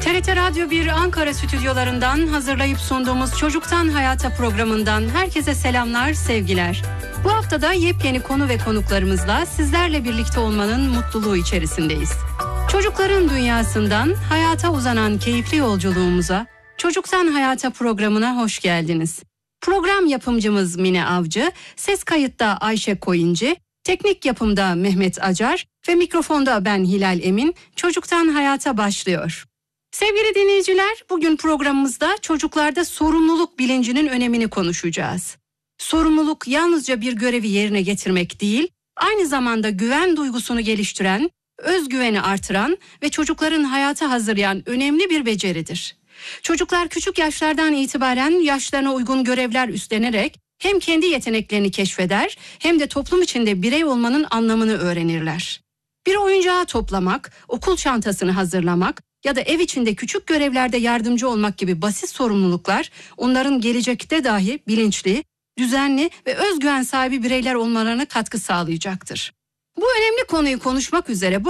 TRT Radyo 1 Ankara stüdyolarından hazırlayıp sunduğumuz Çocuktan Hayata programından herkese selamlar, sevgiler. Bu haftada yepyeni konu ve konuklarımızla sizlerle birlikte olmanın mutluluğu içerisindeyiz. Çocukların dünyasından hayata uzanan keyifli yolculuğumuza, Çocuktan Hayata programına hoş geldiniz. Program yapımcımız Mine Avcı, ses kayıtta Ayşe Koyuncu, teknik yapımda Mehmet Acar ve mikrofonda ben Hilal Emin. Çocuktan Hayata başlıyor. Sevgili dinleyiciler, bugün programımızda çocuklarda sorumluluk bilincinin önemini konuşacağız. Sorumluluk yalnızca bir görevi yerine getirmek değil, aynı zamanda güven duygusunu geliştiren, özgüveni artıran ve çocukların hayata hazırlayan önemli bir beceridir. Çocuklar küçük yaşlardan itibaren yaşlarına uygun görevler üstlenerek hem kendi yeteneklerini keşfeder hem de toplum içinde birey olmanın anlamını öğrenirler. Bir oyuncağı toplamak, okul çantasını hazırlamak ya da ev içinde küçük görevlerde yardımcı olmak gibi basit sorumluluklar onların gelecekte dahi bilinçli, düzenli ve özgüven sahibi bireyler olmalarına katkı sağlayacaktır. Bu önemli konuyu konuşmak üzere